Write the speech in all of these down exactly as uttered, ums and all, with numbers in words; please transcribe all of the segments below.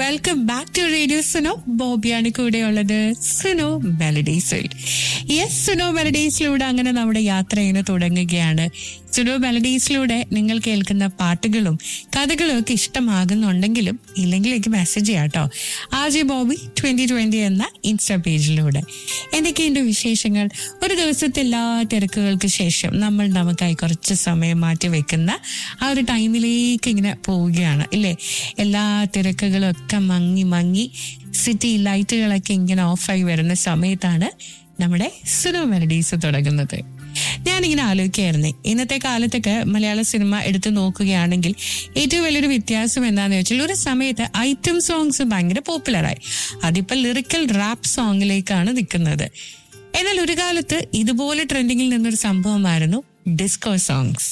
Welcome back to radio Suno. ബോബിയാണ് കൂടെയുള്ളത് Suno മെലഡീസിൽ. Yes, Suno മെലഡീസിലൂടെ അങ്ങനെ നമ്മുടെ യാത്ര ഇങ്ങനെ തുടങ്ങുകയാണ്. സുനോ മെലഡീസിലൂടെ നിങ്ങൾ കേൾക്കുന്ന പാട്ടുകളും കഥകളും ഒക്കെ ഇഷ്ടമാകുന്നുണ്ടെങ്കിലും ഇല്ലെങ്കിൽ എനിക്ക് മെസ്സേജ് ചെയ്യാം കേട്ടോ. ആജി ബോബി ട്വന്റി ട്വന്റി എന്ന ഇൻസ്റ്റാ പേജിലൂടെ. എന്തൊക്കെയുണ്ട് വിശേഷങ്ങൾ? ഒരു ദിവസത്തെ എല്ലാ തിരക്കുകൾക്ക് ശേഷം നമ്മൾ നമുക്കായി കുറച്ച് സമയം മാറ്റി വെക്കുന്ന ആ ഒരു ടൈമിലേക്ക് ഇങ്ങനെ പോവുകയാണ് ഇല്ലേ? എല്ലാ തിരക്കുകളും ഒക്കെ മങ്ങി മങ്ങി സിറ്റി ലൈറ്റുകളൊക്കെ ഇങ്ങനെ ഓഫായി വരുന്ന സമയത്താണ് നമ്മുടെ സുനോ മെലഡീസ് തുടങ്ങുന്നത്. ഞാനിങ്ങനെ ആലോചിക്കായിരുന്നേ, ഇന്നത്തെ കാലത്തൊക്കെ മലയാള സിനിമ എടുത്തു നോക്കുകയാണെങ്കിൽ ഏറ്റവും വലിയൊരു വ്യത്യാസം എന്താണെന്ന് വെച്ചാൽ, ഒരു സമയത്ത് ഐറ്റം സോങ്സ് ഭയങ്കര പോപ്പുലറായി. അതിപ്പോൾ ലിറിക്കൽ റാപ്പ് സോങ്ങിലേക്കാണ് നിൽക്കുന്നത്. എന്നാൽ ഒരു കാലത്ത് ഇതുപോലെ ട്രെൻഡിങ്ങിൽ നിന്നൊരു സംഭവമായിരുന്നു ഡിസ്കോ സോങ്സ്.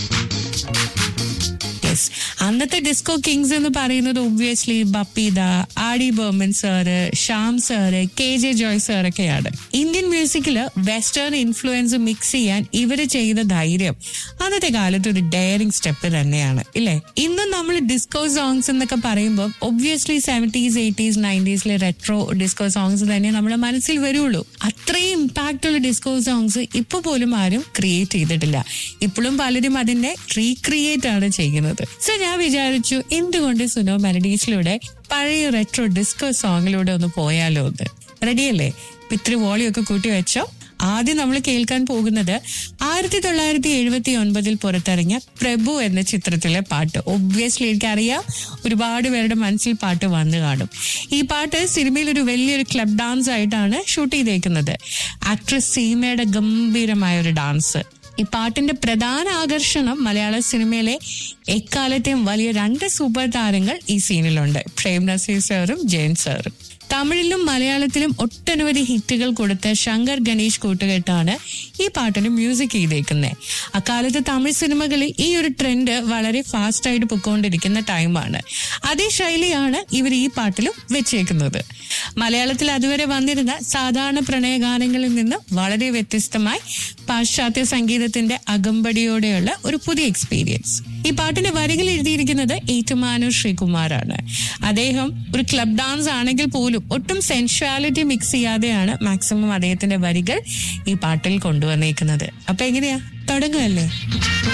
അന്നത്തെ ഡിസ്കോ കിങ്സ് എന്ന് പറയുന്നത് obviously ബപ്പീദ, Aadi Barman sir, Shyam sir, K J Joy സാറൊക്കെയാണ്. Indian മ്യൂസിക്കില് western influence mix ചെയ്യാൻ ഇവര് ചെയ്ത ധൈര്യം അന്നത്തെ കാലത്ത് ഒരു ഡെയറിങ് സ്റ്റെപ്പ് തന്നെയാണ് ഇല്ലേ? ഇന്നും നമ്മൾ ഡിസ്കോ സോങ്സ് എന്നൊക്കെ പറയുമ്പോൾ obviously seventies eighties നയൻറ്റീസിലെ retro disco songs തന്നെ നമ്മുടെ മനസ്സിൽ വരുള്ളൂ. അത്രയും ഇമ്പാക്ട് ഉള്ള ഡിസ്കോ സോങ്സ് ഇപ്പൊ പോലും ആരും ക്രിയേറ്റ് ചെയ്തിട്ടില്ല. ഇപ്പോഴും പലരും അതിന്റെ റീക്രിയേറ്റ് ആണ് ചെയ്യുന്നത്. സോ ഞാൻ വിചാരിച്ചു, എന്തുകൊണ്ട് സുനോ മെലഡീസിലൂടെ പഴയ റെട്രോ ഡിസ്കോ സോങ്ങിലൂടെ ഒന്ന് പോയാലോ എന്ന്. റെഡിയല്ലേ? ഇത്തിരി വോളിയൊക്കെ കൂട്ടി വെച്ചോ. ആദ്യം നമ്മൾ കേൾക്കാൻ പോകുന്നത് ആയിരത്തി തൊള്ളായിരത്തി എഴുപത്തി ഒൻപതിൽ പുറത്തിറങ്ങിയ പ്രഭു എന്ന ചിത്രത്തിലെ പാട്ട്. ഒബ്വിയസ്ലി എനിക്കറിയാം ഒരുപാട് പേരുടെ മനസ്സിൽ പാട്ട് വന്നു കാണും. ഈ പാട്ട് സിനിമയിൽ ഒരു വലിയൊരു ക്ലബ് ഡാൻസ് ആയിട്ടാണ് ഷൂട്ട് ചെയ്തേക്കുന്നത്. ആക്ട്രസ് സീമയുടെ ഗംഭീരമായ ഒരു ഡാൻസ്. ഈ പാട്ടിന്റെ പ്രധാന ആകർഷണം മലയാള സിനിമയിലെ എക്കാലത്തെയും വലിയ രണ്ട് സൂപ്പർ താരങ്ങൾ ഈ സീനിലുണ്ട്, പ്രേം നസീർ സാറും ജയൻ സാറും. തമിഴിലും മലയാളത്തിലും ഒട്ടനവധി ഹിറ്റുകൾ കൊടുത്ത ശങ്കർ ഗണേഷ് കൂട്ടുകെട്ടാണ് ഈ പാട്ടിന് മ്യൂസിക് ചെയ്തേക്കുന്നത്. അക്കാലത്ത് തമിഴ് സിനിമകളിൽ ഈ ഒരു ട്രെൻഡ് വളരെ ഫാസ്റ്റ് ആയിട്ട് പൊയ്ക്കൊണ്ടിരിക്കുന്ന ടൈമാണ്. അതേ ശൈലിയാണ് ഇവർ ഈ പാട്ടിലും വെച്ചേക്കുന്നത്. മലയാളത്തിൽ അതുവരെ വന്നിരുന്ന സാധാരണ പ്രണയഗാനങ്ങളിൽ നിന്ന് വളരെ വ്യത്യസ്തമായി പാശ്ചാത്യ സംഗീതത്തിന്റെ അകമ്പടിയോടെയുള്ള ഒരു പുതിയ എക്സ്പീരിയൻസ്. ഈ പാട്ടിന്റെ വരികൾ എഴുതിയിരിക്കുന്നത് ഏറ്റുമാനൂർ ശ്രീകുമാറാണ്. അദ്ദേഹം ഒരു ക്ലബ് ഡാൻസ് ആണെങ്കിൽ പോലും ഒട്ടും സെൻഷ്വാലിറ്റി മിക്സ് ചെയ്യാതെയാണ് മാക്സിമം അദ്ദേഹത്തിന്റെ വരികൾ ഈ പാട്ടിൽ കൊണ്ടുവന്നേക്കുന്നത്. അപ്പൊ എങ്ങനെയാ, തുടങ്ങുകയല്ലേ?